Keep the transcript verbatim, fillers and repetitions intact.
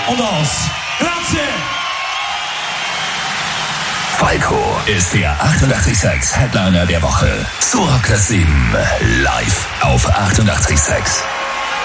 und aus. Grazie! Falco ist der achtundachtzig Komma sechs Headliner der Woche. Sura Kasim live auf achtundachtzig Komma sechs.